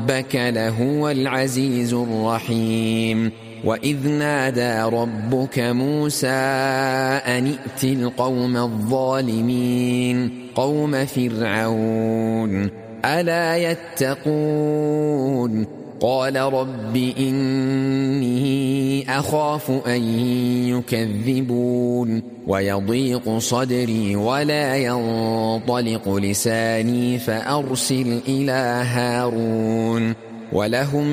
ربك لهو العزيز الرحيم وإذ نادى ربك موسى أن ائت القوم الظالمين قوم فرعون ألا يتقون قال رب إني أخاف أن يكذبون ويضيق صدري ولا ينطلق لساني فأرسل إلى هارون ولهم